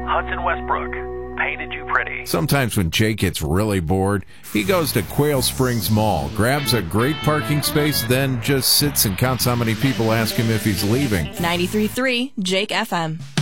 Hudson Westbrook painted you pretty. Sometimes when Jake gets really bored, he goes to Quail Springs Mall, grabs a great parking space, then just sits and counts how many people ask him if he's leaving. 93.3 Jake FM.